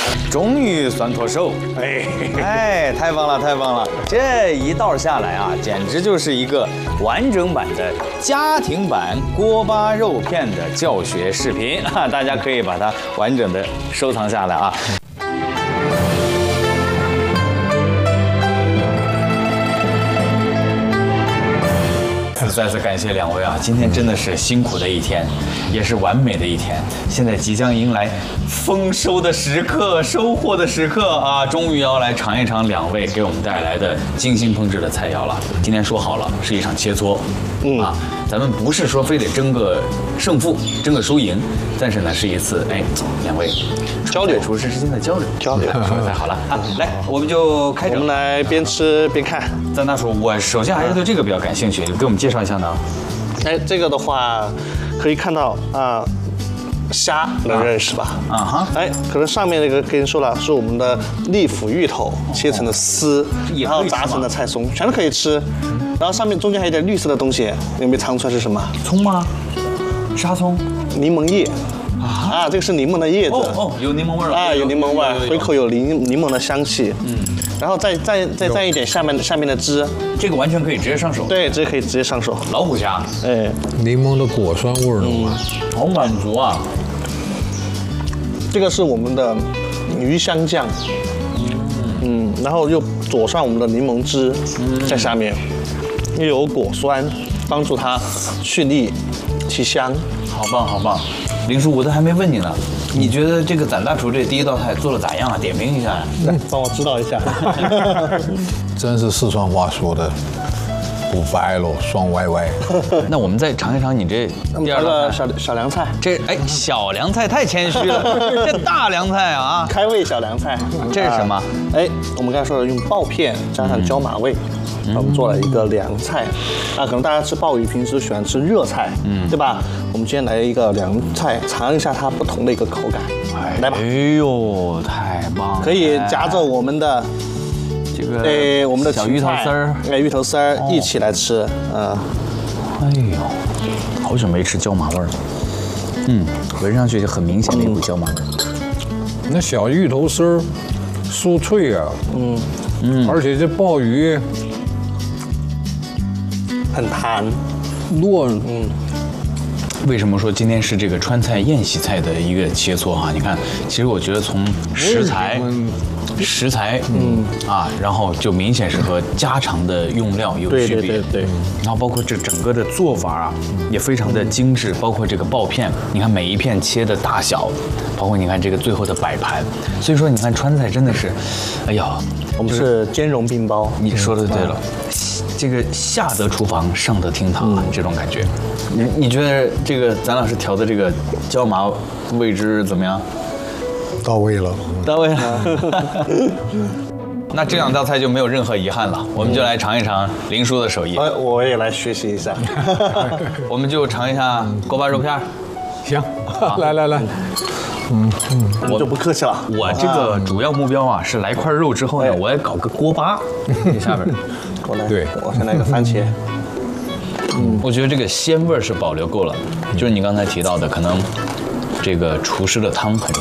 终于算脱手，哎，太棒了，太棒了！这一道下来啊，简直就是一个完整版的家庭版锅巴肉片的教学视频啊，大家可以把它完整的收藏下来啊。再次感谢两位啊！今天真的是辛苦的一天，也是完美的一天。现在即将迎来丰收的时刻、收获的时刻啊！终于要来尝一尝两位给我们带来的精心烹制的菜肴了。今天说好了是一场切磋，啊，咱们不是说非得争个胜负、争个输赢，但是呢是一次两位交流厨师之间的交流。说的太好了啊！来，我们就开整。 我们来边吃边看。 赞大叔，我首先还是对这个比较感兴趣，给我们介绍一下呢。 哎，这个的话可以看到啊，虾能认识吧？啊哈。哎，可能上面那个跟你说了，是我们的利府芋头切成的丝，然后炸成的菜松，全都可以吃。然后上面中间还有点绿色的东西，有没有尝出来是什么？ 葱吗？沙葱？ 柠檬叶。啊，这个是柠檬的叶子。 有柠檬味儿啊，有柠檬味儿，回口有柠檬的香气。然后再蘸一点下面的汁， 这个完全可以直接上手。 对，这个可以直接上手。 老虎虾， 哎，柠檬的果酸味儿的嘛， 好满足啊！ 这个是我们的鱼香酱，然后又佐上我们的柠檬汁在下面，又有果酸，帮助它去腻提香。 好棒，好棒！林叔，我都还没问你呢，你觉得这个咱大厨这第一道菜做的咋样啊？点评一下呀。 帮我指导一下。 真是四川话说的，不白喽，双歪歪。 那我们再尝一尝你这第二道菜小凉菜。 这小凉菜太谦虚了，这大凉菜啊！ 开胃小凉菜。 这是什么？ 我们刚才说的用爆片加上椒麻味。我们做了一个凉菜，可能大家吃鲍鱼平时喜欢吃热菜，对吧？我们今天来一个凉菜，尝一下它不同的一个口感，来吧。 哎呦，太棒了！ 可以夹着我们的这个我们的小芋头丝儿， 芋头丝儿一起来吃， 哎呦，好久没吃椒麻味儿了，闻上去就很明显的一股椒麻味。 那小芋头丝儿酥脆啊，而且这鲍鱼。 很弹， 糯，为什么说今天是这个川菜宴席菜的一个切磋哈？你看，其实我觉得从食材，然后就明显是和家常的用料有区别， 对， 然后包括这整个的做法啊，也非常的精致，包括这个爆片，你看每一片切的大小，包括你看这个最后的摆盘，所以说你看川菜真的是，哎呦， 我们是兼容并包， 你说的对了。这个下得厨房，上得厅堂啊，这种感觉，你觉得这个咱老师调的这个椒麻味汁怎么样？ 到位了， 到位了。那这两道菜就没有任何遗憾了，我们就来尝一尝林叔的手艺。 我也来学习一下。 我们就尝一下锅巴肉片。 行，来。 我就不客气了。 我这个主要目标啊是来块肉之后呢，我也搞个锅巴下边。 我先来个番茄。 我觉得这个鲜味是保留够了，就是你刚才提到的，可能这个厨师的汤很